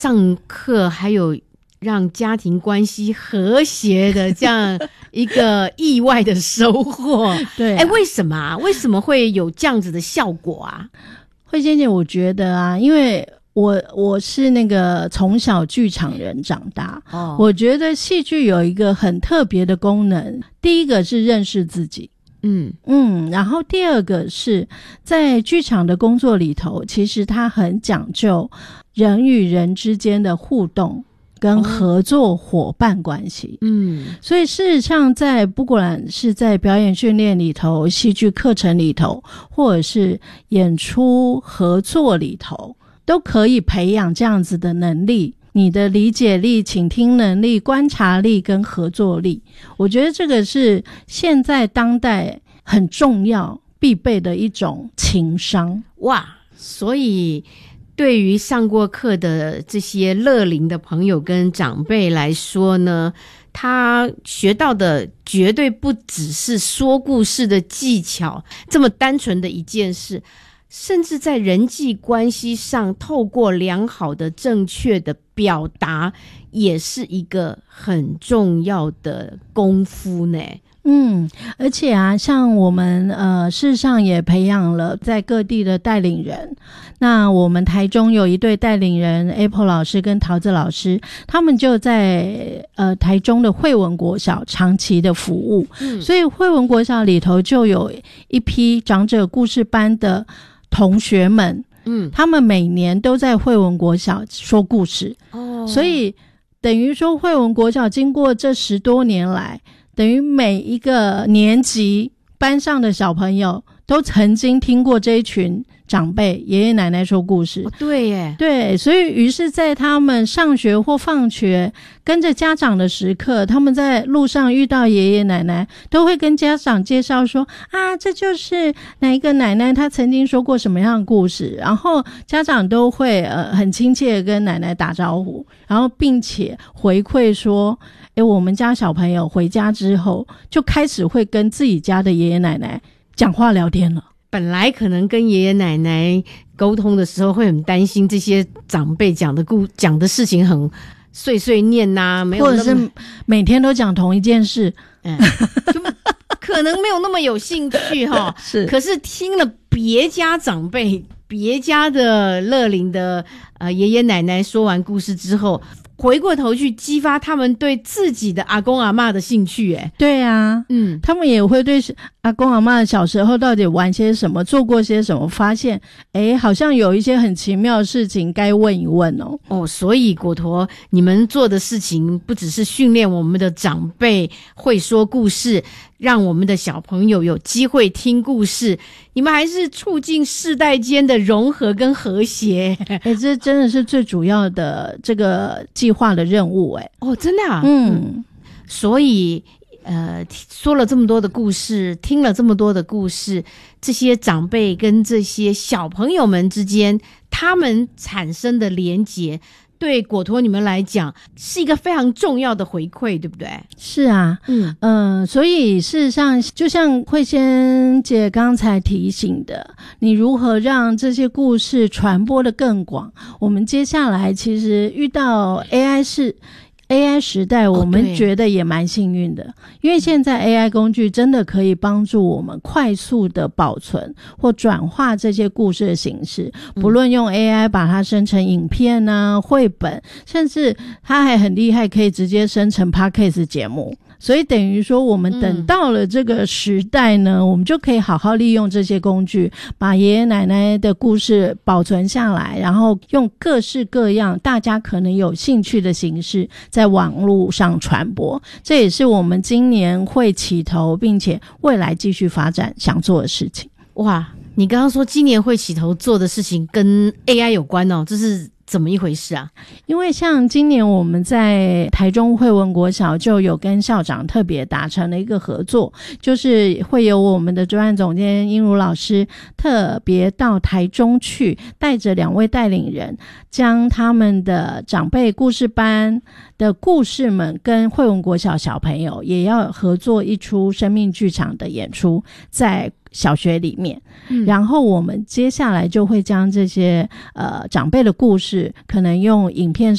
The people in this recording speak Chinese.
上课还有让家庭关系和谐的这样一个意外的收获。 对啊， 为什么啊？为什么会有这样子的效果啊？ 慧仙姐，我觉得啊，因为我是那个从小剧场人长大，我觉得戏剧有一个很特别的功能，第一个是认识自己。然后第二个是在剧场的工作里头，其实它很讲究人与人之间的互动跟合作伙伴关系。所以事实上不管是在表演训练里头、戏剧课程里头，或者是演出合作里头，都可以培养这样子的能力，你的理解力、倾听能力、观察力跟合作力。我觉得这个是现在当代很重要必备的一种情商。 哇，所以对于上过课的这些乐龄的朋友跟长辈来说呢，他学到的绝对不只是说故事的技巧这么单纯的一件事，甚至在人际关系上透过良好的正确的表达也是一个很重要的功夫呢。 而且啊，像我们事实上也培养了在各地的带领人。那我们台中有一对带领人 Apple 老师跟桃子老师，他们就在台中的惠文国小长期的服务。所以惠文国小里头就有一批长者故事班的同学们，他们每年都在惠文国小说故事。所以等于说惠文国小经过这10多年来，等于每一个年级班上的小朋友都曾经听过这一群长辈爷爷奶奶说故事。 对耶， 对，所以于是在他们上学或放学跟着家长的时刻，他们在路上遇到爷爷奶奶都会跟家长介绍说啊，这就是哪一个奶奶她曾经说过什么样的故事，然后家长都会很亲切的跟奶奶打招呼，然后并且回馈说我们家小朋友回家之后就开始会跟自己家的爷爷奶奶讲话聊天了。 本来可能跟爷爷奶奶沟通的时候会很担心这些长辈讲的事情很碎碎念啊，没有或者是每天都讲同一件事， 就可能没有那么有兴趣哈。 是， 可是听了别家长辈、别家的乐龄的爷爷奶奶说完故事之后，回过头去激发他们对自己的阿公阿嬷的兴趣。 对啊，他们也会对阿公阿嬷小时候到底玩些什么，做过些什么，发现好像有一些很奇妙的事情该问一问所以果陀，你们做的事情不只是训练我们的长辈会说故事，让我们的小朋友有机会听故事，你们还是促进世代间的融合跟和谐。 这真的是最主要的这个计划的任务。 真的啊。所以说了这么多的故事，听了这么多的故事，这些长辈跟这些小朋友们之间他们产生的连结，对果陀你们来讲是一个非常重要的回馈，对不对？ 是啊，所以事实上就像慧仙姐刚才提醒的，你如何让这些故事传播的更广，我们接下来其实遇到 AI 时代，我们觉得也蛮幸运的，因为现在 AI 工具真的可以帮助我们快速的保存或转化这些故事的形式，不论用 AI 把它生成影片啊、绘本，甚至它还很厉害，可以直接生成 Podcast 节目。所以等于说我们等到了这个时代呢，我们就可以好好利用这些工具，把爷爷奶奶的故事保存下来，然后用各式各样大家可能有兴趣的形式在网络上传播。这也是我们今年会起头并且未来继续发展想做的事情。 哇，你刚刚说今年会起头做的事情跟 AI 有关这是怎么一回事啊？ 因为像今年我们在台中惠文国小就有跟校长特别达成了一个合作，就是会有我们的专案总监英如老师特别到台中去，带着2位带领人，将他们的长辈故事班的故事们跟惠文国小小朋友也要合作一出生命剧场的演出，在小学里面，然后我们接下来就会将这些长辈的故事可能用影片